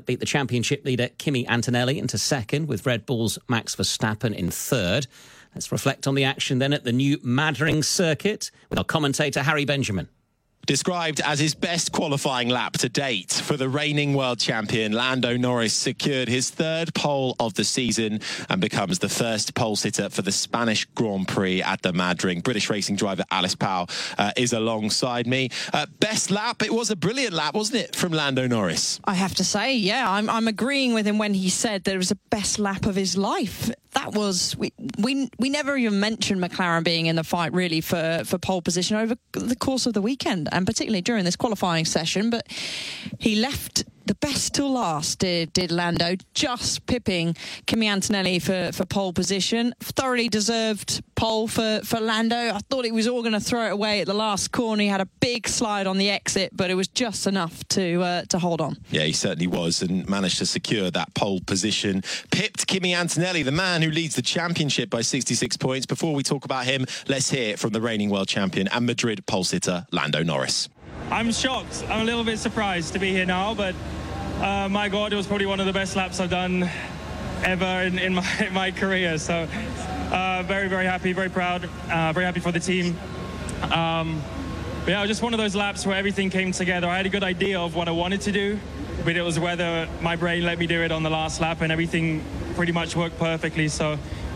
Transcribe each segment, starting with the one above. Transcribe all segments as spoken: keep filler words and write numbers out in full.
that beat the championship leader Kimi Antonelli into second, with Red Bull's Max Verstappen in third. Let's reflect on the action then at the new Madrid circuit with our commentator Harry Benjamin. Described as his best qualifying lap to date for the reigning world champion, Lando Norris secured his third pole of the season and becomes the first pole sitter for the Spanish Grand Prix at the Madrid. British racing driver Alice Powell uh, is alongside me. Uh, best lap, it was a brilliant lap, wasn't it, from Lando Norris? I have to say, yeah, I'm, I'm agreeing with him when he said that it was the best lap of his life. That was, we, we we never even mentioned McLaren being in the fight really for, for pole position over the course of the weekend, and particularly during this qualifying session, but he left the best till last, did, did Lando, just pipping Kimi Antonelli for, for pole position. Thoroughly deserved pole for, for Lando. I thought he was all going to throw it away at the last corner. He had a big slide on the exit, but it was just enough to uh, to hold on. Yeah, he certainly was, and managed to secure that pole position. Pipped Kimi Antonelli, the man who leads the championship by sixty-six points. Before we talk about him, let's hear from the reigning world champion and Madrid pole sitter, Lando Norris. I'm shocked. I'm a little bit surprised to be here now, but uh, my God, it was probably one of the best laps I've done ever in, in, my, in my career. So uh, very, very happy, very proud, uh, very happy for the team. Um, but yeah, it was just one of those laps where everything came together. I had a good idea of what I wanted to do, but it was whether my brain let me do it on the last lap, and everything pretty much worked perfectly. So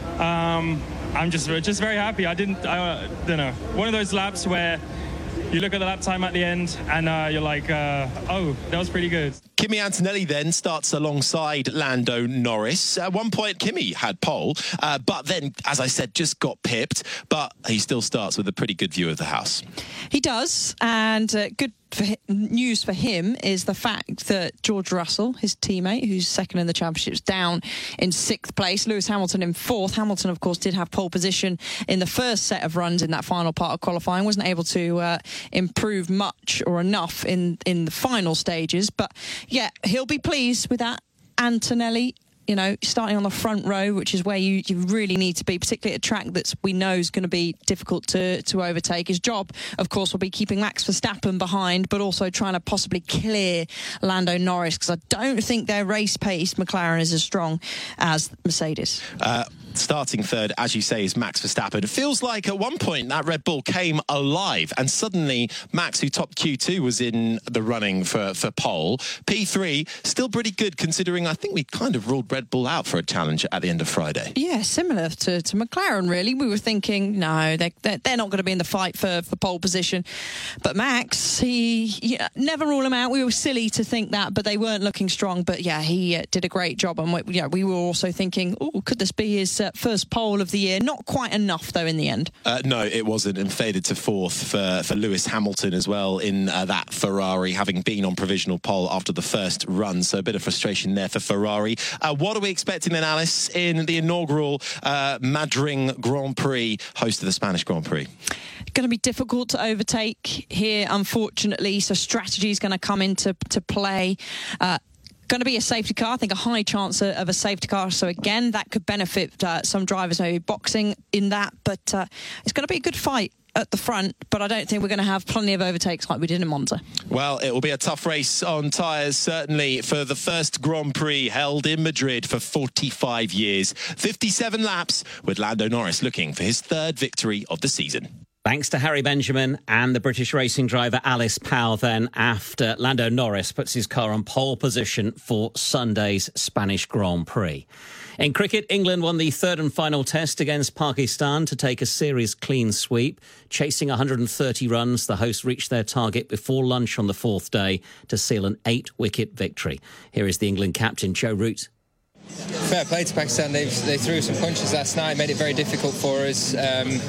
um, I'm just, just very happy. I didn't, I don't know, one of those laps where you look at the lap time at the end and uh, you're like, uh, oh, that was pretty good. Kimi Antonelli then starts alongside Lando Norris. At one point, Kimi had pole, uh, but then, as I said, just got pipped. But he still starts with a pretty good view of the house. He does, and uh, good for hi- news for him is the fact that George Russell, his teammate, who's second in the championship, is down in sixth place. Lewis Hamilton in fourth. Hamilton, of course, did have pole position in the first set of runs in that final part of qualifying. Wasn't able to uh, improve much or enough in, in the final stages, but yeah, he'll be pleased with that. Antonelli, you know, starting on the front row, which is where you, you really need to be, particularly at a track that we know is going to be difficult to, to overtake. His job, of course, will be keeping Max Verstappen behind, but also trying to possibly clear Lando Norris, because I don't think their race pace, McLaren, is as strong as Mercedes. Uh, starting third, as you say, is Max Verstappen. It feels like at one point that Red Bull came alive, and suddenly Max, who topped Q two, was in the running for, for pole. P three, still pretty good, considering I think we kind of ruled Red Bull out for a challenge at the end of Friday. Yeah, similar to, to McLaren, really. We were thinking, no, they're, they're, they're not going to be in the fight for, for pole position. But Max, he yeah, never rule him out. We were silly to think that, but they weren't looking strong. But yeah, he uh, did a great job. And we, yeah, we were also thinking, oh, could this be his uh, first pole of the year? Not quite enough, though, in the end. Uh, no, it wasn't, and faded to fourth for, for Lewis Hamilton as well in uh, that Ferrari, having been on provisional pole after the first run. So a bit of frustration there for Ferrari. Uh, what are we expecting then, Alice, in the inaugural uh, Madrid Grand Prix, host of the Spanish Grand Prix? Going to be difficult to overtake here, unfortunately. So strategy is going to come into to play. Uh, Going to be a safety car. I think a high chance of a safety car. So again, that could benefit uh, some drivers maybe boxing in that. But uh, it's going to be a good fight at the front, but I don't think we're going to have plenty of overtakes like we did in Monza. Well, it will be a tough race on tyres, certainly, for the first Grand Prix held in Madrid for forty-five years. fifty-seven laps, with Lando Norris looking for his third victory of the season. Thanks to Harry Benjamin and the British racing driver Alice Powell then, after Lando Norris puts his car on pole position for Sunday's Spanish Grand Prix. In cricket, England won the third and final test against Pakistan to take a series clean sweep. Chasing one hundred thirty runs, the hosts reached their target before lunch on the fourth day to seal an eight-wicket victory. Here is the England captain, Joe Root. Fair play to Pakistan. They they threw some punches last night, made it very difficult for us. Um,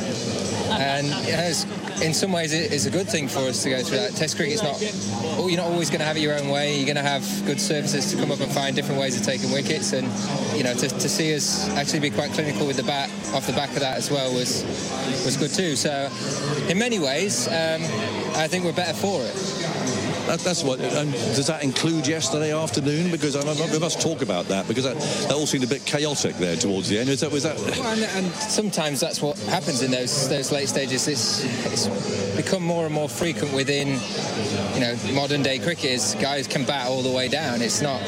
and you know, it's, in some ways, it's a good thing for us to go through that. Test cricket's not, you're not always going to have it your own way. You're going to have good services to come up and find different ways of taking wickets. And you know, to, to see us actually be quite clinical with the bat off the back of that as well was was good too. So, in many ways, um, I think we're better for it. That, that's what. And does that include yesterday afternoon? Because I, I, we must talk about that, because that, that all seemed a bit chaotic there towards the end. Is that? Was that? Well, and, and sometimes that's what happens in those those late stages. It's, it's become more and more frequent within, you know, modern day cricket. Is guys can bat all the way down. It's not.